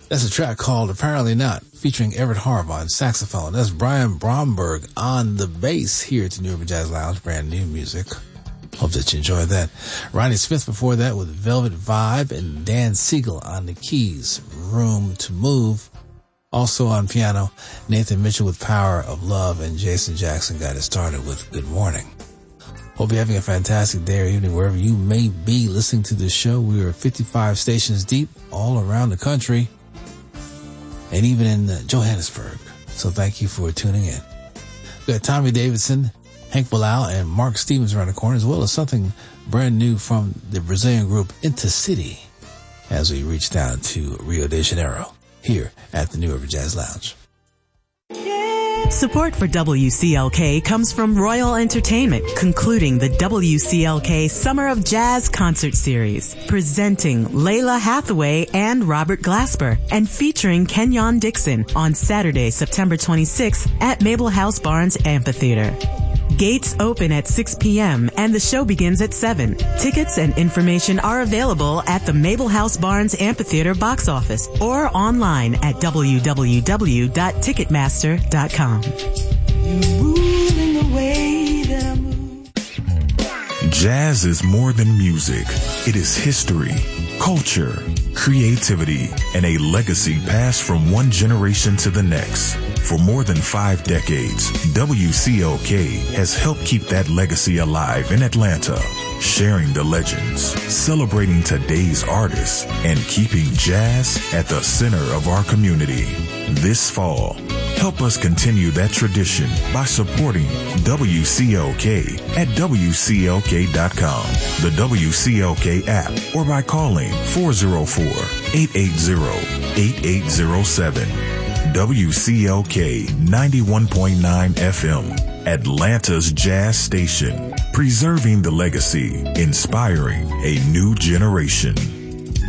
That's a track called Apparently Not, featuring Everett Harv on saxophone. That's Brian Bromberg on the bass here at the New Urban Jazz Lounge. Brand new music. Hope that you enjoyed that. Ronnie Smith before that with Velvet Vibe, and Dan Siegel on the keys, Room to Move. Also on piano, Nathan Mitchell with Power of Love, and Jason Jackson got it started with Good Morning. Hope you're having a fantastic day or evening wherever you may be listening to this show. We are 55 stations deep all around the country, and even in Johannesburg. So thank you for tuning in. We got Tommy Davidson, Hank Bilal, and Mark Stevens around the corner, as well as something brand new from the Brazilian group Intercity as we reach down to Rio de Janeiro here at the New Urban Jazz Lounge. Support for WCLK comes from Royal Entertainment, concluding the WCLK Summer of Jazz Concert Series, presenting Layla Hathaway and Robert Glasper, and featuring Kenyon Dixon on Saturday, September 26th at Mabel House Barnes Amphitheater. Gates open at 6 p.m. and the show begins at 7. Tickets and information are available at the Mabel House Barnes Amphitheater box office or online at www.ticketmaster.com. You're moving the way that I move. Jazz is more than music. It is history, culture, creativity, and a legacy passed from one generation to the next. For more than 5 decades, WCLK has helped keep that legacy alive in Atlanta, sharing the legends, celebrating today's artists, and keeping jazz at the center of our community. This fall, help us continue that tradition by supporting WCLK at WCLK.com, the WCLK app, or by calling 404-880-8807. WCLK 91.9 FM, Atlanta's jazz station, preserving the legacy, inspiring a new generation.